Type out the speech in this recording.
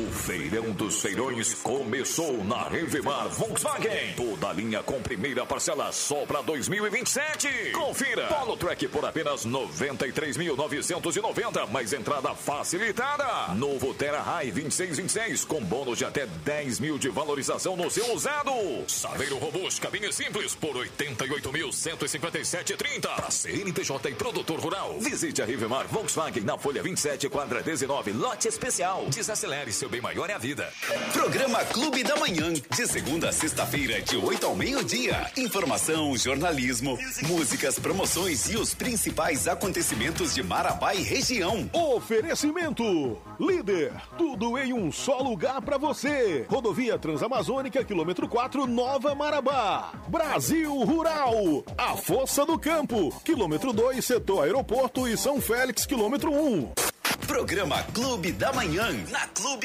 O Feirão dos Feirões começou na Revemar Volkswagen. Toda a linha com primeira parcela só para 2027. Confira. Polo Track por apenas 93.990, mais entrada facilitada. Novo Terra High 2626 com bônus de até 10 mil de valorização no seu usado. Saveiro Robust cabine simples por 88.157,30. Para CNPJ e produtor rural. Visite a Revemar Volkswagen na Folha 27, quadra 19, lote especial. Desacelere, seu bem maior é a vida. Programa Clube da Manhã, de segunda a sexta-feira, de 8 ao meio-dia. Informação, jornalismo, músicas, promoções e os principais acontecimentos de Marabá e região. Oferecimento Líder, tudo em um só lugar pra você. Rodovia Transamazônica, quilômetro 4, Nova Marabá. Brasil Rural, a Força do Campo, quilômetro 2, setor aeroporto e São Félix, quilômetro 1. Programa Clube da Manhã, na Clube